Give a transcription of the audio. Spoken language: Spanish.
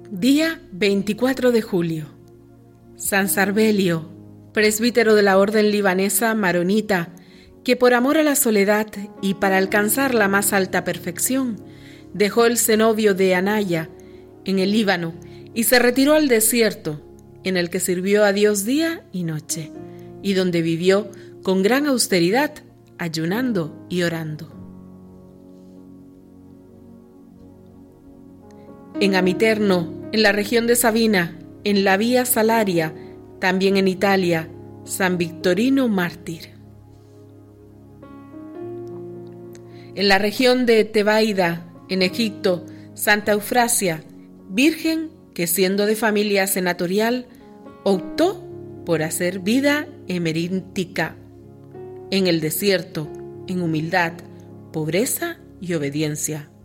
Día 24 de julio. San Sarbelio, presbítero de la orden libanesa maronita, que por amor a la soledad y para alcanzar la más alta perfección, dejó el cenobio de Anaya en el Líbano y se retiró al desierto, en el que sirvió a Dios día y noche, y donde vivió con gran austeridad, ayunando y orando. En Amiterno, en la región de Sabina, en la Vía Salaria, también en Italia, San Victorino mártir. En la región de Tebaida, en Egipto, Santa Eufrasia, virgen que siendo de familia senatorial, optó por hacer vida emerítica en el desierto, en humildad, pobreza y obediencia.